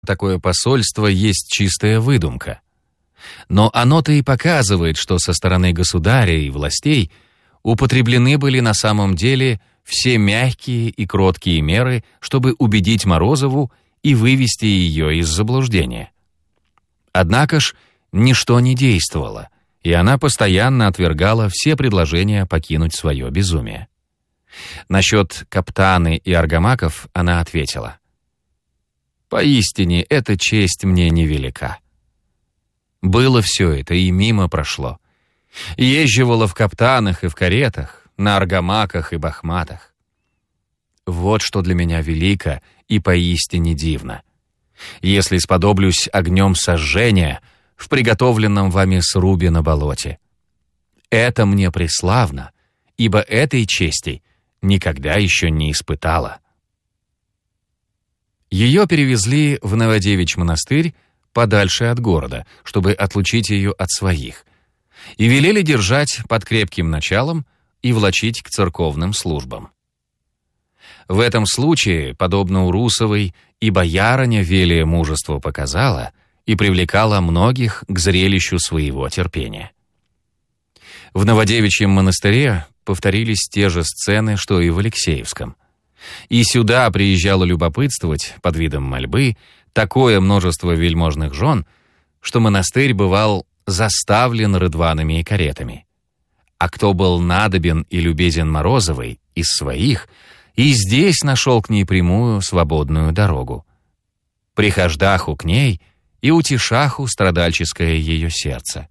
такое посольство есть чистая выдумка. Но оно-то и показывает, что со стороны государя и властей употреблены были на самом деле все мягкие и кроткие меры, чтобы убедить Морозову и вывести ее из заблуждения. Однако ж ничто не действовало, и она постоянно отвергала все предложения покинуть свое безумие. Насчет Каптаны и Аргамаков она ответила: «Поистине, эта честь мне невелика. Было все это, и мимо прошло. Езживала в каптанах и в каретах, на аргамаках и бахматах. Вот что для меня велико и поистине дивно. Если сподоблюсь огнем сожжения в приготовленном вами срубе на болоте. Это мне преславно, ибо этой чести никогда еще не испытала». Ее перевезли в Новодевичий монастырь подальше от города, чтобы отлучить ее от своих, и велели держать под крепким началом и влачить к церковным службам. В этом случае, подобно Урусовой, и боярыня велие мужество показала и привлекала многих к зрелищу своего терпения. В Новодевичьем монастыре повторились те же сцены, что и в Алексеевском. И сюда приезжало любопытствовать под видом мольбы такое множество вельможных жен, что монастырь бывал заставлен рыдванами и каретами. А кто был надобен и любезен Морозовой из своих, и здесь нашел к ней прямую свободную дорогу. Прихождаху к ней и утешаху страдальческое ее сердце.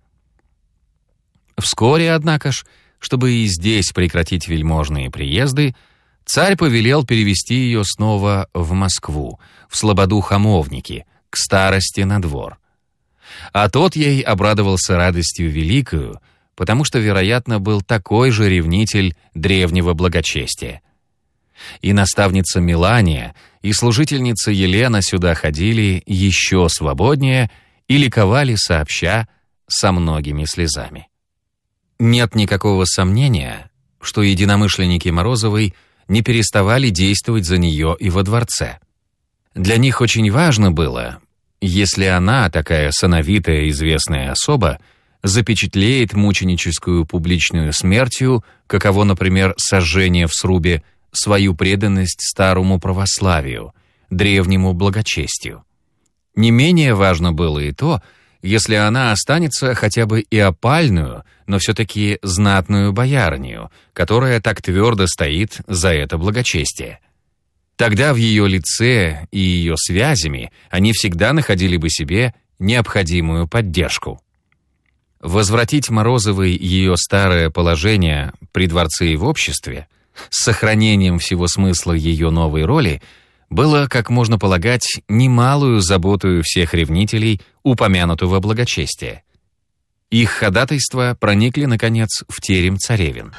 Вскоре, однако ж, чтобы и здесь прекратить вельможные приезды, царь повелел перевести ее снова в Москву, в слободу-хамовники, к старости на двор. А тот ей обрадовался радостью великою, потому что, вероятно, был такой же ревнитель древнего благочестия. И наставница Мелания, и служительница Елена сюда ходили еще свободнее и ликовали сообща со многими слезами. Нет никакого сомнения, что единомышленники Морозовой не переставали действовать за нее и во дворце. Для них очень важно было, если она, такая сановитая известная особа, запечатлеет мученическую публичную смертью, каково, например, сожжение в срубе, свою преданность старому православию, древнему благочестию. Не менее важно было и то, если она останется хотя бы и опальную, но все-таки знатную боярынею, которая так твердо стоит за это благочестие. Тогда в ее лице и ее связями они всегда находили бы себе необходимую поддержку. Возвратить Морозовой ее старое положение при дворце и в обществе с сохранением всего смысла ее новой роли было, как можно полагать, немалую заботою всех ревнителей упомянутого благочестия. Их ходатайства проникли, наконец, в терем царевин.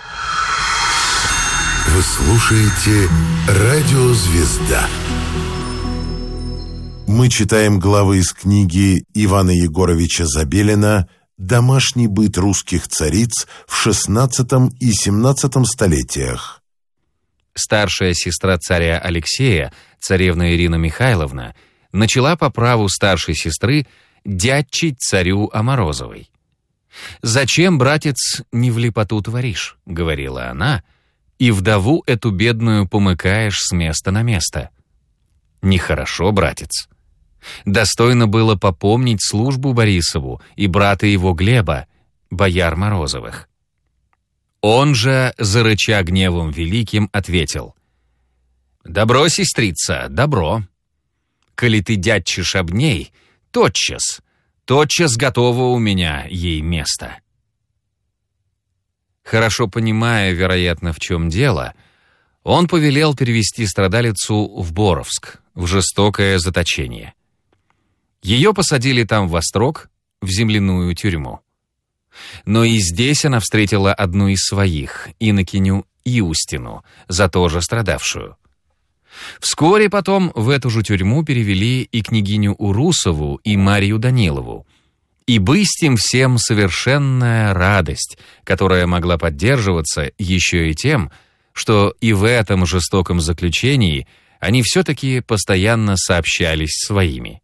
Вы слушаете «Радио Звезда». Мы читаем главы из книги Ивана Егоровича Забелина «Домашний быт русских цариц в XVI и XVII столетиях». Старшая сестра царя Алексея, царевна Ирина Михайловна, начала по праву старшей сестры дядчить царю о Морозовой. «Зачем, братец, не в лепоту творишь?» — говорила она, «и вдову эту бедную помыкаешь с места на место». Нехорошо, братец. Достойно было попомнить службу Борисову и брата его Глеба, бояр Морозовых. Он же, зарыча гневом великим, ответил: «Добро, сестрица, добро. Коли ты дядчишь об ней, тотчас готово у меня ей место». Хорошо понимая, вероятно, в чем дело, он повелел перевести страдалицу в Боровск, в жестокое заточение. Ее посадили там в острог, в земляную тюрьму. Но и здесь она встретила одну из своих, инокиню Иустину, за то же страдавшую. Вскоре потом в эту же тюрьму перевели и княгиню Урусову, и Марию Данилову. И бысть им всем совершенная радость, которая могла поддерживаться еще и тем, что и в этом жестоком заключении они все-таки постоянно сообщались своими.